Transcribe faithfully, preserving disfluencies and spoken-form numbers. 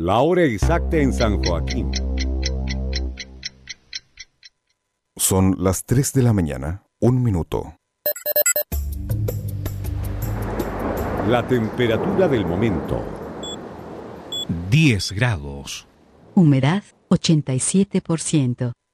La hora exacta en San Joaquín. Son las tres de la mañana, un minuto. La temperatura del momento. diez grados. Humedad ochenta y siete por ciento.